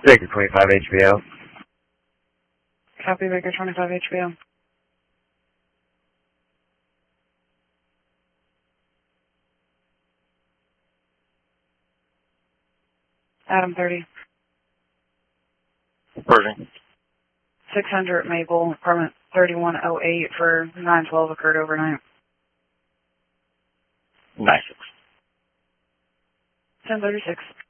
Baker 25 HBO. Copy, Baker 25 HBO. Adam 30. Pershing. 600 Maple, apartment 3108 for 912 occurred overnight. 96. 1036.